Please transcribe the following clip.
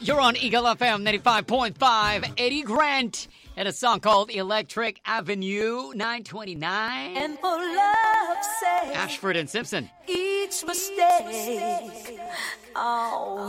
You're on Eagle FM 95.5. Eddie Grant and a song called Electric Avenue 929. And for love's sake, Ashford and Simpson. each mistake. Oh.